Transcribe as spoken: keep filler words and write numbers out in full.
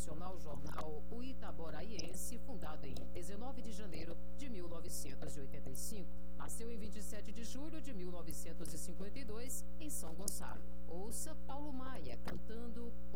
tradicional jornal O Itaboraiense, fundado em dezenove de janeiro de mil novecentos e oitenta e cinco. Nasceu em vinte e sete de julho de mil novecentos e cinquenta e dois, em São Gonçalo. Ouça Paulo Maia cantando